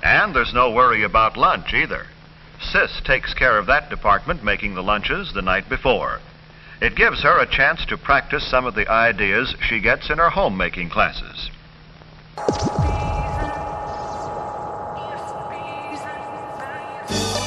And there's no worry about lunch either. Sis takes care of that department, making the lunches the night before. It gives her a chance to practice some of the ideas she gets in her homemaking classes.